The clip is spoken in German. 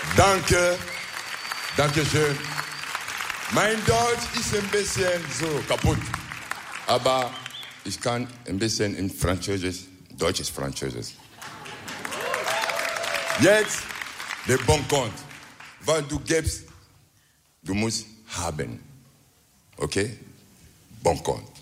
Danke. Dankeschön. Mein Deutsch ist ein bisschen so kaputt. Aber ich kann ein bisschen in Französisch, deutsches Französisch. Jetzt der Bon compte. Weil du gibst, du musst haben. Okay? Bon compte.